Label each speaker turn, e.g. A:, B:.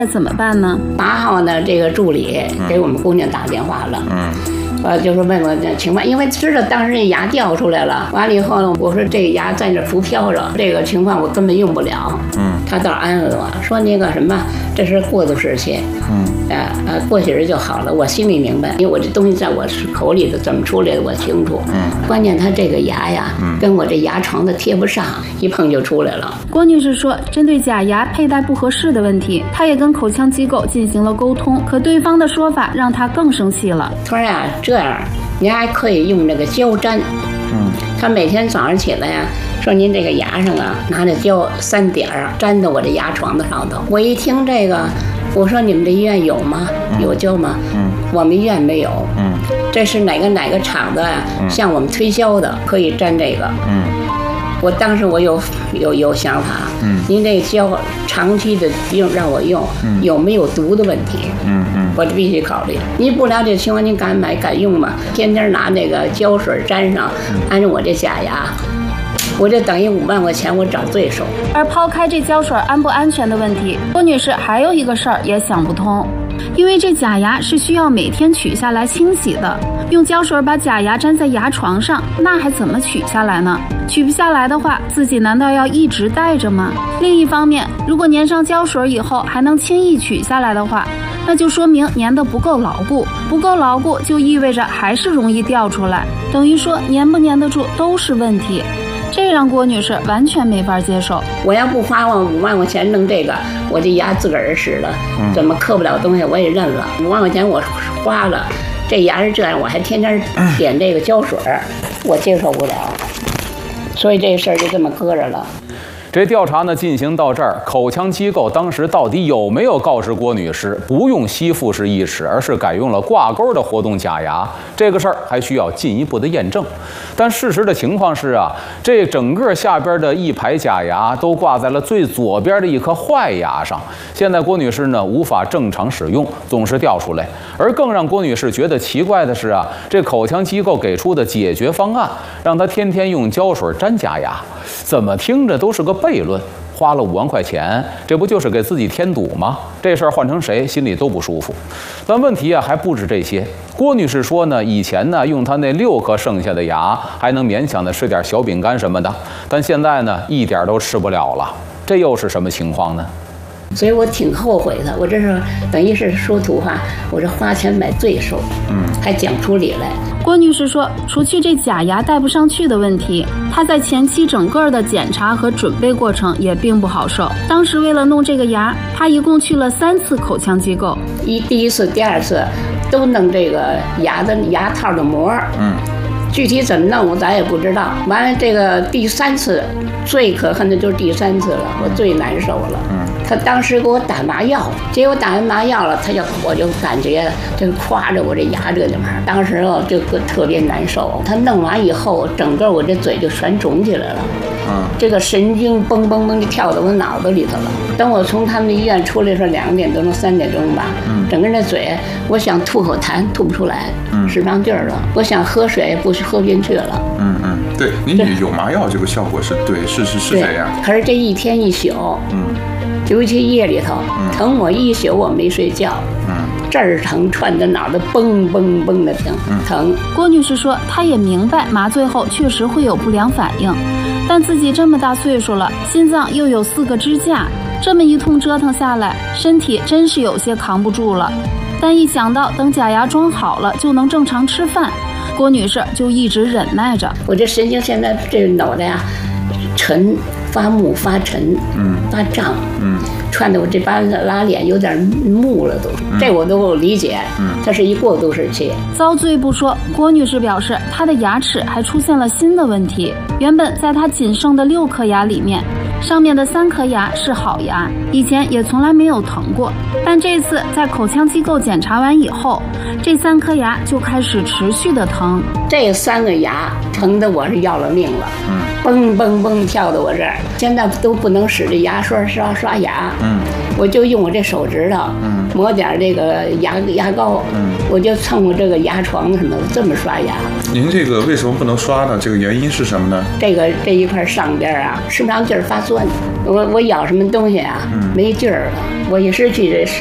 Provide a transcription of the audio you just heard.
A: 那怎么办呢
B: ？8号呢，这个助理给我们姑娘打电话了，就是问我这情况，因为知道当时那牙掉出来了，完了以后呢，我说这牙在那浮漂着，这个情况我根本用不了。他倒安慰我说那个什么，这是过渡时期，过些日就好了。我心里明白，因为我这东西在我口里的怎么出来的我清楚。关键他这个牙呀，跟我这牙床的贴不上，一碰就出来了。
A: 郭女士说，针对假牙佩戴不合适的问题，她也跟口腔机构进行了沟通，可对方的说法让她更生气了。
B: 他说呀，这样您还可以用这个胶粘。他每天早上起来呀，说您这个牙上啊，拿着胶3点粘到我这牙床的上头。我一听这个，我说你们这医院有吗？有胶吗？我们医院没有。这是哪个厂子呀？向我们推销的，可以粘这个。我当时我有想法，您这个胶长期的让我用，有没有毒的问题？我就必须考虑。您不了解情况，您敢买敢用吗？天天拿那个胶水粘上，按照我这假牙，我这等于5万块钱，我找罪受。
A: 而抛开这胶水安不安全的问题，郭女士还有一个事儿也想不通，因为这假牙是需要每天取下来清洗的，用胶水把假牙粘在牙床上，那还怎么取下来呢？取不下来的话，自己难道要一直戴着吗？另一方面，如果粘上胶水以后还能轻易取下来的话，那就说明粘得不够牢固，不够牢固就意味着还是容易掉出来，等于说粘不粘得住都是问题。这让郭女士完全没法接受。
B: 我要不花我5万块钱弄这个，我这牙自个儿使了，怎么刻不了东西我也认了。5万块钱我花了，这牙是这样，我还天天点这个胶水，我接受不了，所以这事儿就这么搁着了。
C: 这调查呢进行到这儿，口腔机构当时到底有没有告知郭女士不用吸附式义齿，而是改用了挂钩的活动假牙？这个事儿还需要进一步的验证。但事实的情况是啊，这整个下边的一排假牙都挂在了最左边的一颗坏牙上。现在郭女士呢无法正常使用，总是掉出来。而更让郭女士觉得奇怪的是啊，这口腔机构给出的解决方案，让她天天用胶水粘假牙，怎么听着都是个悖论。花了5万块钱，这不就是给自己添堵吗？这事儿换成谁心里都不舒服。但问题啊还不止这些。郭女士说呢，以前呢用她那6颗剩下的牙，还能勉强的吃点小饼干什么的，但现在呢一点都吃不了了。这又是什么情况呢？
B: 所以我挺后悔的，我这是等于是说土话，我是花钱买罪受，还讲出理来。
A: 郭女士说，除去这假牙戴不上去的问题，她在前期整个的检查和准备过程也并不好受。当时为了弄这个牙，她一共去了3次口腔机构，
B: 第一次、第2次都弄这个牙套的膜，具体怎么弄咱也不知道。完了这个第3次，最可恨的就是第3次了，我最难受了。他当时给我打麻药，结果打完麻药了，我就感觉就夸着我这牙这地方，当时这个特别难受。他弄完以后，整个我这嘴就全肿起来了，这个神经蹦蹦蹦就跳到我脑子里头了。等我从他们医院出来是2点多钟、3点钟吧，整个那嘴，我想吐口痰吐不出来，使不上劲儿了。我想喝水不是喝不进去了。
D: 对，您有麻药这个效果是对，是这样。
B: 可是这一天一宿，尤其夜里头，疼我1宿我没睡觉，这儿疼串着脑袋蹦蹦蹦的疼。
A: 郭女士说，她也明白麻醉后确实会有不良反应，但自己这么大岁数了，心脏又有4个支架，这么一通折腾下来，身体真是有些扛不住了。但一想到等假牙装好了就能正常吃饭，郭女士就一直忍耐着。
B: 我这神经现在这脑袋呀，沉。发木发沉，发胀，串的我这把拉脸有点木了都，这我都理解，它是一过渡时期。
A: 遭罪不说，郭女士表示她的牙齿还出现了新的问题。原本在她仅剩的6颗牙里面，上面的3颗牙是好牙，以前也从来没有疼过，但这次在口腔机构检查完以后，这3颗牙就开始持续的疼。
B: 这3个牙疼的我是要了命了，蹦蹦蹦跳到我这儿，现在都不能使这牙刷刷牙， 我就用我这手指头，抹点这个牙膏，我就蹭我这个牙床什么的，这么刷牙。
D: 您这个为什么不能刷呢？这个原因是什么呢？
B: 这一块上边啊，吃不上劲儿发酸，我咬什么东西啊，没劲儿了，我一失去这